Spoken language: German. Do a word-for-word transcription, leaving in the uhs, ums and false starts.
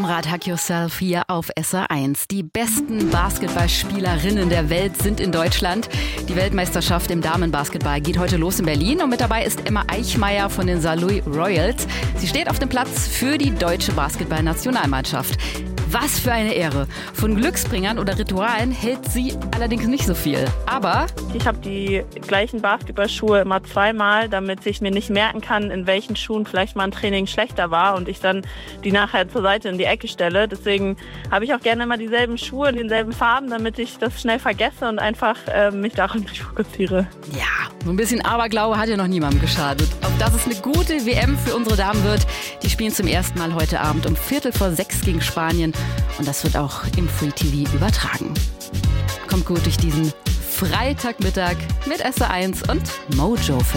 Damrad Hack Yourself hier auf S R eins. Die besten Basketballspielerinnen der Welt sind in Deutschland. Die Weltmeisterschaft im Damenbasketball geht heute los in Berlin und mit dabei ist Emma Eichmeyer von den Saarlouis Royals. Sie steht auf dem Platz für die deutsche Basketballnationalmannschaft. Was für eine Ehre. Von Glücksbringern oder Ritualen hält sie allerdings nicht so viel. Aber ich habe die gleichen Basketballschuhe immer zweimal, damit ich mir nicht merken kann, in welchen Schuhen vielleicht mal ein Training schlechter war und ich dann die nachher zur Seite in die Ecke stelle. Deswegen habe ich auch gerne immer dieselben Schuhe in denselben Farben, damit ich das schnell vergesse und einfach äh, mich darauf nicht fokussiere. Ja, so ein bisschen Aberglaube hat ja noch niemandem geschadet. Auf dass es eine gute W M für unsere Damen wird. Die spielen zum ersten Mal heute Abend um Viertel vor sechs gegen Spanien. Und das wird auch im Free T V übertragen. Kommt gut durch diesen Freitagmittag mit S R eins und Mojo.